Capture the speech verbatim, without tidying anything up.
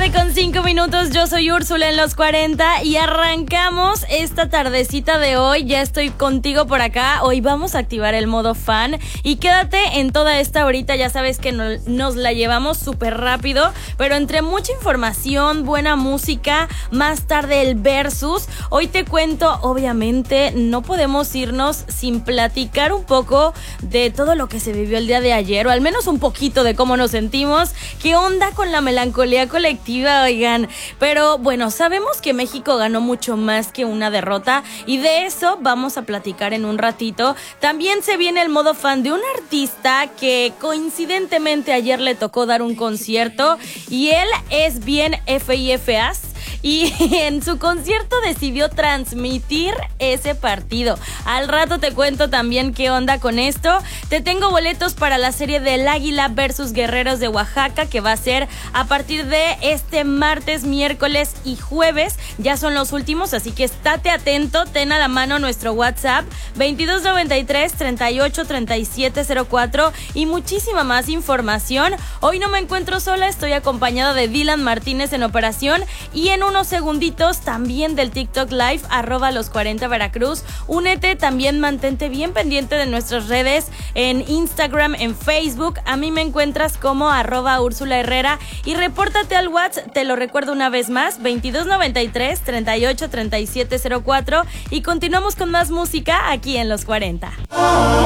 tarde con cinco minutos, yo soy Úrsula en los cuarenta y arrancamos esta tardecita de hoy. Ya estoy contigo por acá. Hoy vamos a activar el modo fan y quédate en toda esta horita. Ya sabes que no, nos la llevamos súper rápido, pero entre mucha información, buena música, más tarde el versus. Hoy te cuento, obviamente no podemos irnos sin platicar un poco de todo lo que se vivió el día de ayer, o al menos un poquito de cómo nos sentimos. ¿Qué onda con la melancolía colectiva, oigan? Pero bueno, sabemos que México ganó mucho más que una derrota y de eso vamos a platicar en un ratito. También se viene el modo fan de un artista que coincidentemente ayer le tocó dar un concierto y él es bien F I F A S. Y en su concierto decidió transmitir ese partido. Al rato te cuento también qué onda con esto. Te tengo boletos para la serie del Águila versus Guerreros de Oaxaca, que va a ser a partir de este martes, miércoles y jueves. Ya son los últimos, así que estate atento. Ten a la mano nuestro WhatsApp veintidós noventa y tres, treinta y ocho, treinta y siete cero cuatro y muchísima más información. Hoy no me encuentro sola, estoy acompañada de Dylan Martínez en operación y en unos segunditos también del TikTok Live, arroba los cuarenta Veracruz. Únete, también mantente bien pendiente de nuestras redes en Instagram, en Facebook. A mí me encuentras como arroba Úrsula Herrera y repórtate al WhatsApp, te lo recuerdo una vez más, veintidós noventa y tres, treinta y ocho, treinta y siete cero cuatro y continuamos con más música aquí en Los cuarenta.